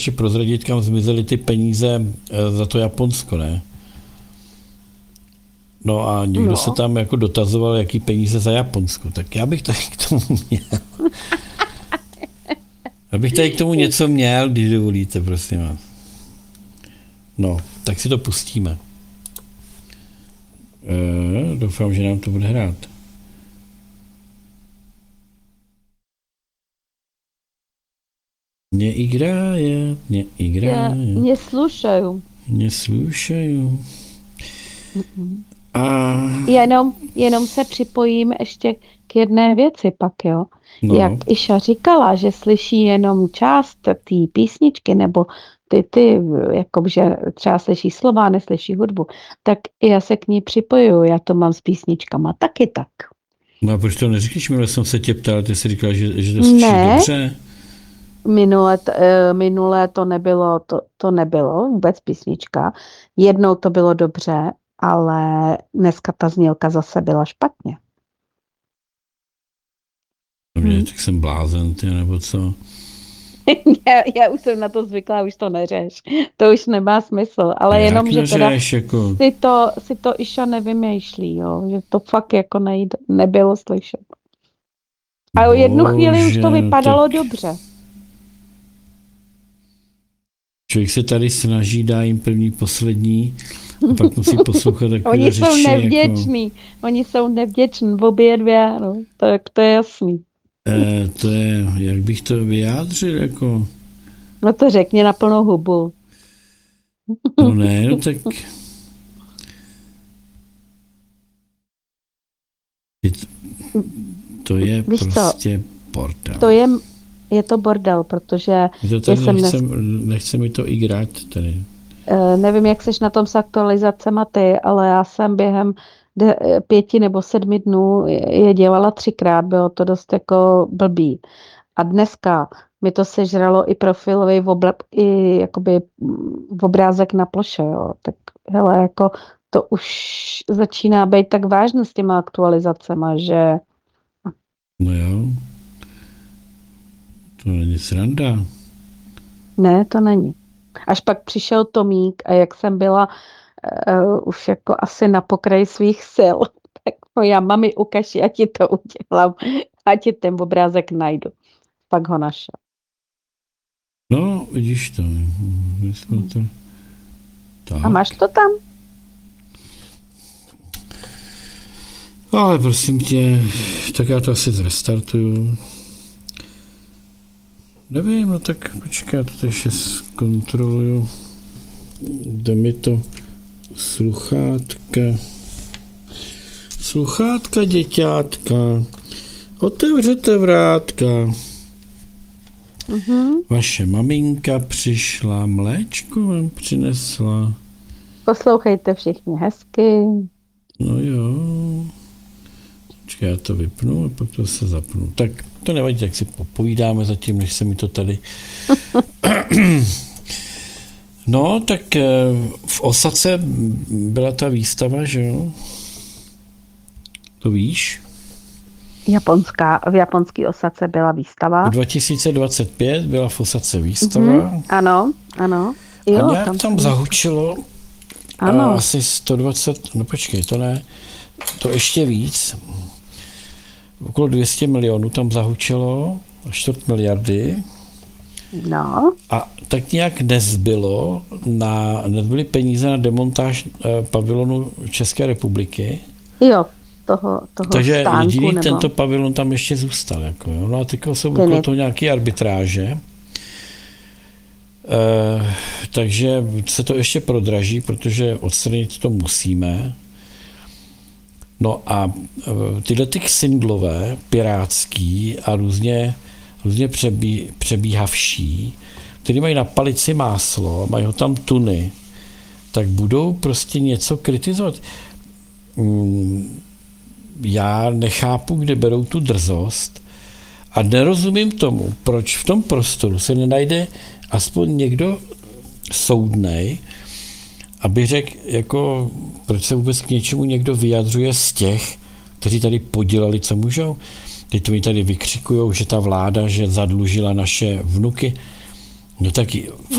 ještě prozradit, kam zmizely ty peníze za to Japonsko, ne? No a někdo se tam jako dotazoval, jaký peníze za Japonsko. Tak já bych tady k tomu měl. Já bych tady k tomu něco měl, když dovolíte, prosím vás. No, tak si to pustíme. Doufám, že nám to bude hrát. Neigráje. Не слушаю. A... Jenom se připojím ještě k jedné věci pak, jo. No. Jak Iša říkala, že slyší jenom část té písničky, nebo ty jakože třeba slyší slova, neslyší hudbu, tak já se k ní připojuju, já to mám s písničkama taky tak. No a proč to neříkáš, minule jsem se tě ptal, ty jsi říkala, že to slyší dobře? Minule to nebylo vůbec písnička, jednou to bylo dobře, ale dneska ta znělka zase byla špatně. Tak jsem blázen, ty, nebo co? já už jsem na to zvyklá, už to neřeš. To už nemá smysl, ale jenom, že neřeš, teda jako... si to Iša nevymýšlí, jo? Že to fakt jako nebylo slyšet. A o jednu chvíli už to vypadalo dobře. Člověk se tady snaží, dá jim první, poslední, a pak musí poslouchat takové řeči. Oni jsou nevděční, obě dvě, no, to je jasný. To je, jak bych to vyjádřil, jako... No to řekni na plnou hubu. No ne, no tak... To je víš prostě bordel. Je to bordel, protože... Nechce mi to igrát tady. Nevím, jak seš na tom s aktualizacema ty, ale já jsem během 5 nebo 7 dnů je dělala 3krát, bylo to dost jako blbý. A dneska mi to sežralo i profilový i jakoby obrázek na ploše, jo. Tak hele, jako to už začíná být tak vážné s těma aktualizacema, že... No jo. To není sranda. Ne, to není. Až pak přišel Tomík a jak jsem byla už jako asi na pokraji svých sil, tak já mami ukaž, já ti to udělám, a ti ten obrázek najdu. Pak ho našel. No, vidíš to. Tak. A máš to tam? Ale prosím tě, tak já to asi zrestartuju. Nevím, no tak počkej, já to ještě zkontroluju. Jde mi to sluchátka, děťátka. Otevřete vrátka. Vaše maminka přišla, mléčko vám přinesla. Poslouchejte všichni hezky. No jo. Počkej, já to vypnu a pak to se zapnu. Tak to nevadí, tak si popovídáme zatím, než se mi to tady... No, tak v Osace byla ta výstava, že jo? To víš? V japonský Osace byla výstava. 2025 byla v Osace výstava. Ano. Jo, a nějak tam zahučilo asi 120, no počkej, to ne, to ještě víc. Okolo 200 milionů tam zahučilo, 4 miliardy. No. A tak nějak nezbyly peníze na demontáž pavilonu České republiky. Jo, toho takže stánku, jediný nebo... tento pavilon tam ještě zůstal. Jako, jo. No a teďka jsou okolo toho nějaké arbitráže. Takže se to ještě prodraží, protože odstranit to musíme. No a tyhle ty ksindlové, pirátský a různě přebíhavší, který mají na palici máslo, mají ho tam tuny, tak budou prostě něco kritizovat. Já nechápu, kde berou tu drzost a nerozumím tomu, proč v tom prostoru se nenajde aspoň někdo soudnej, aby řekl, jako, proč se vůbec k něčemu někdo vyjadřuje z těch, kteří tady podělali, co můžou. Teď to mi tady vykřikujou, že ta vláda, že zadlužila naše vnuky. No tak